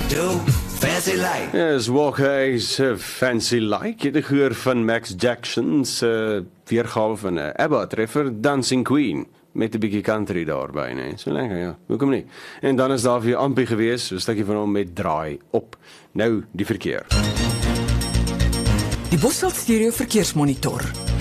Do fancy like. Yes, Walk Hayes, Fancy Like. Jy het gehoor van Max Jackson's weergawe van 'n ABBA-treffer, Dancing Queen, met 'n bietjie country daarby, nee. So lekker, ja. Hoekom nie? En dan is daar vir Ampie gewees, so 'n stukkie van hom met Draai op. Nou die verkeer. Die Bosveld Stereo Verkeersmonitor.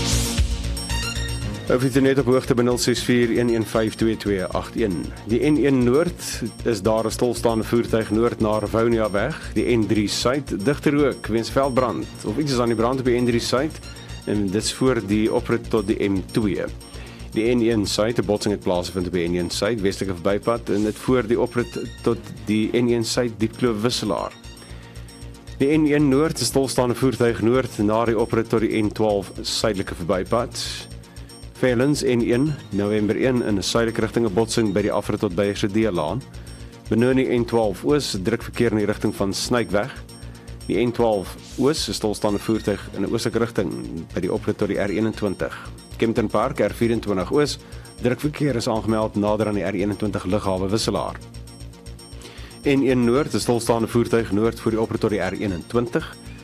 Of jy net op hoogte by 0641152281. Die N1 Noord is daar 'n stilstaande voertuig noord na Rivonia weg. Die N3 Suid digter ook weens veldbrand of iets is aan die brand op die N3 Suid en dit is voor die oprit tot die M2. Die N1 Suid, 'n botsing het plaasgevind op die N1 Suid westelike verbypad en dit voor die oprit tot die N1 Suid Diepkloof wisselaar. Die N1 Noord is stilstaande voertuig noord na die oprit tot die N12 suidelike verbypad. Velens N1, November 1 in 'n suidelike rigting 'n botsing by die afrit tot Beyerse-Deelaan. Benoni N12 Oos druk verkeer in die rigting van Snykweg. Die N12 Oos is stilstaande voertuig in 'n oostelike rigting by die oprit tot die R21. Kempton Park R24 Oos druk verkeer is aangemeld nader aan die R21 lughawe wisselaar. N1 Noord is stilstaande voertuig noord voor die oprit tot die R21.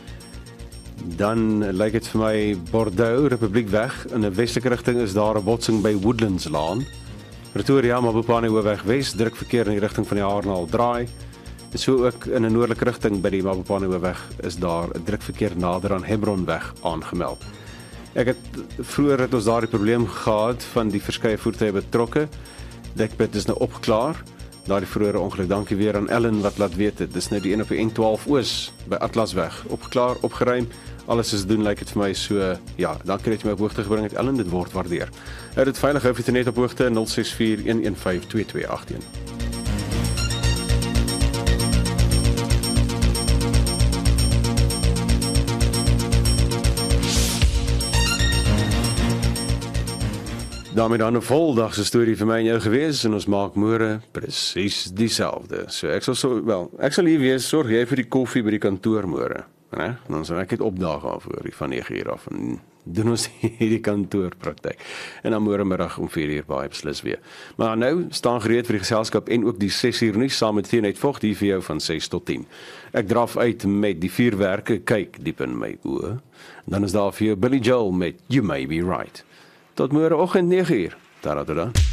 Dan lyk dit vir my Bordeaux, Republiekweg, in 'n westelike rigting is daar 'n botsing by Woodlands Laan. Pretoria, Mabopane Hoofweg Wes, druk verkeer in die rigting van die Haarnaal Draai. En so ook in 'n noordelike rigting by die Mabopane Hoofweg is daar 'n druk verkeer nader aan Hebronweg aangemeld. Vroeër het ons daardie probleem gehad van die verskeie voertuie betrokke. Dekbed is nou opgeklaar. Daardie vroeëre ongeluk, dankie weer aan Ellen wat laat weet het. Dis nou die een op die N12 Oos by Atlasweg. Opgeklaar, opgeruim. Alles is doen, lyk dit vir my so. Ja, dankie dat jy my op hoogte gebring het, Ellen, dit word waardeer. Hou dit veilig, hou dit net op hoogte 0641152281. Daarmee dan 'n voldagse storie vir my en jou gewees en ons maak môre presies dieselfde. So ek sal hier wees, sorg jy vir die koffie by die kantoor môre, né? Dan sal ek dit opdaag daarvoor van 9:00 af en doen ons hierdie kantoorpraktyk. En dan môre middag om 4:00 baie beslis weer. Maar nou staan gereed vir die geselskap en ook die 6:00 nuus saam met Theenet Vogt hier vir jou van 6 tot 10. Ek draf uit met die vuurwerke, kyk diep in my oë. Dan is daar vir jou Billy Joel met You May Be Right. Tot môre oggend 9:00. Daar dan.